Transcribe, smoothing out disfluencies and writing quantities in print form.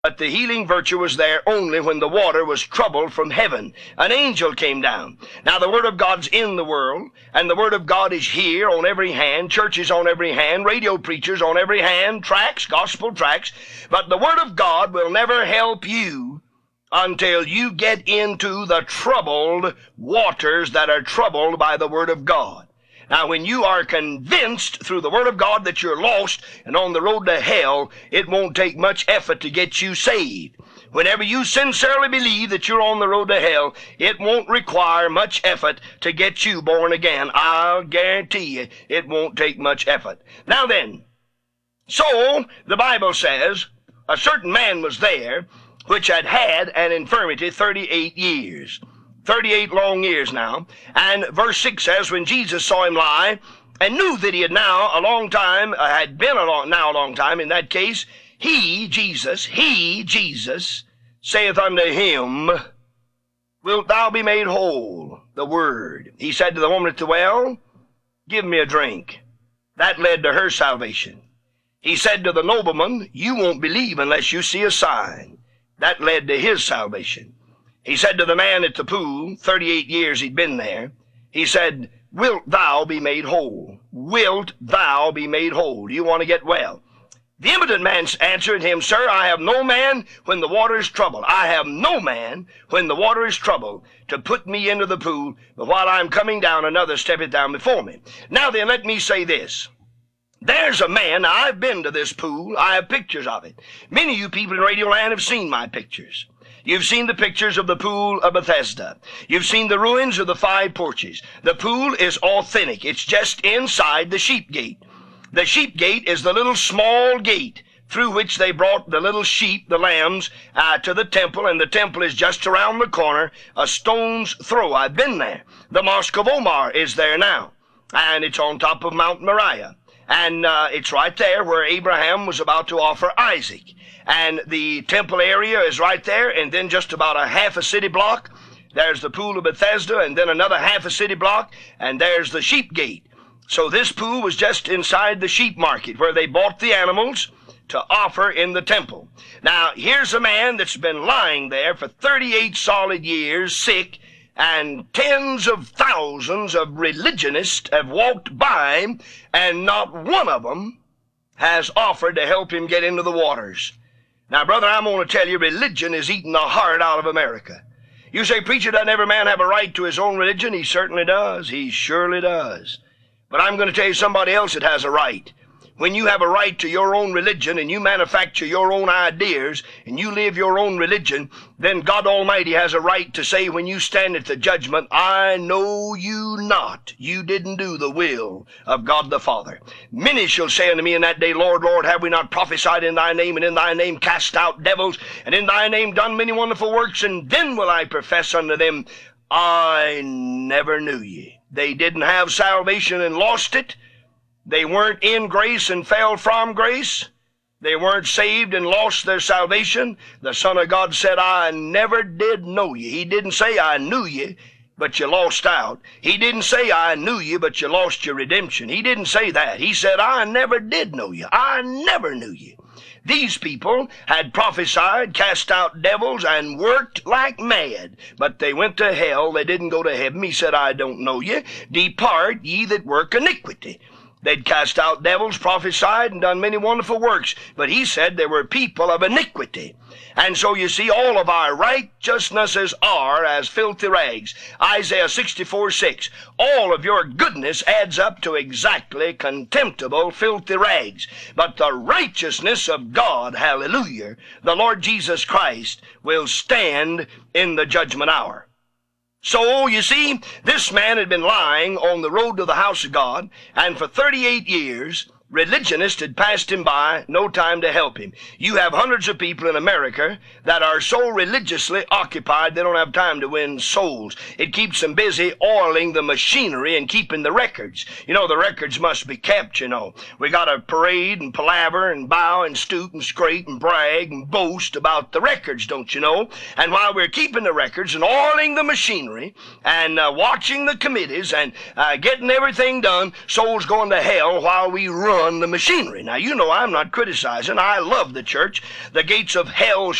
But the healing virtue was there only when the water was troubled from heaven. An angel came down. Now the Word of God's in the world, and the Word of God is here on every hand, churches on every hand, radio preachers on every hand, tracts, gospel tracts. But the Word of God will never help you until you get into the troubled waters that are troubled by the Word of God. Now, when you are convinced through the Word of God that you're lost and on the road to hell, it won't take much effort to get you saved. Whenever you sincerely believe that you're on the road to hell, it won't require much effort to get you born again. I'll guarantee you it won't take much effort. Now then, so the Bible says, a certain man was there which had had an infirmity 38 years. 38 long years now. And verse 6 says, when Jesus saw him lie, and knew that he had now a long time, in that case, he, Jesus, saith unto him, wilt thou be made whole? The word. He said to the woman at the well, give me a drink. That led to her salvation. He said to the nobleman, you won't believe unless you see a sign. That led to his salvation. He said to the man at the pool, 38 years he'd been there, he said, wilt thou be made whole? Wilt thou be made whole? Do you want to get well? The impotent man answered him, sir, I have no man when the water is troubled. I have no man when the water is troubled to put me into the pool, but while I'm coming down, another steppeth down before me. Now then, let me say this. There's a man, now I've been to this pool, I have pictures of it. Many of you people in Radio Land have seen my pictures. You've seen the pictures of the pool of Bethesda. You've seen the ruins of the 5 porches. The pool is authentic. It's just inside the sheep gate. The sheep gate is the little small gate through which they brought the little sheep, the lambs, to the temple, and the temple is just around the corner, a stone's throw. I've been there. The Mosque of Omar is there now, and it's on top of Mount Moriah. And it's right there where Abraham was about to offer Isaac. And the temple area is right there, and then just about a half a city block, there's the pool of Bethesda, and then another half a city block, and there's the sheep gate. So this pool was just inside the sheep market where they bought the animals to offer in the temple. Now, here's a man that's been lying there for 38 solid years, sick, and tens of thousands of religionists have walked by him, and not one of them has offered to help him get into the waters. Now, brother, I'm going to tell you, religion is eating the heart out of America. You say, preacher, doesn't every man have a right to his own religion? He certainly does. He surely does. But I'm going to tell you somebody else that has a right. When you have a right to your own religion and you manufacture your own ideas and you live your own religion, then God Almighty has a right to say when you stand at the judgment, I know you not. You didn't do the will of God the Father. Many shall say unto me in that day, Lord, Lord, have we not prophesied in thy name, and in thy name cast out devils, and in thy name done many wonderful works? And then will I profess unto them, I never knew ye. They didn't have salvation and lost it. They weren't in grace and fell from grace. They weren't saved and lost their salvation. The Son of God said, I never did know you. He didn't say, I knew you, but you lost out. He didn't say, I knew you, but you lost your redemption. He didn't say that. He said, I never did know you. I never knew you. These people had prophesied, cast out devils, and worked like mad. But they went to hell. They didn't go to heaven. He said, I don't know you. Depart, ye that work iniquity. They'd cast out devils, prophesied, and done many wonderful works. But he said they were people of iniquity. And so you see, all of our righteousnesses are as filthy rags. Isaiah 64:6. All of your goodness adds up to exactly contemptible, filthy rags. But the righteousness of God, hallelujah, the Lord Jesus Christ, will stand in the judgment hour. So, you see, this man had been lying on the road to the house of God, and for 38 years, religionists had passed him by, no time to help him. You have hundreds of people in America that are so religiously occupied they don't have time to win souls. It keeps them busy oiling the machinery and keeping the records. You know, the records must be kept, you know. We got to parade and palaver and bow and stoop and scrape and brag and boast about the records, don't you know? And while we're keeping the records and oiling the machinery and watching the committees and getting everything done, souls going to hell while we run run the machinery. Now, you know I'm not criticizing. I love the church. The gates of hell